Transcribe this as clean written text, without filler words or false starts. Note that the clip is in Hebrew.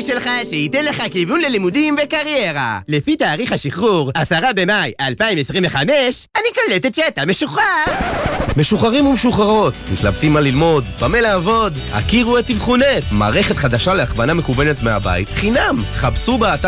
שלך שייתן לך כיוון ללימודים וקריירה. לפי תאריך השחרור, 10 במאי 2025, אני קולטת שאתה משוחרר. משוחררים ומשוחררות, מתלבטים מה ללמוד, במה לעבוד, הכירו את אבחונט, מערכת חדשה להכוונה מקוונת מהבית, חינם. חפשו באתר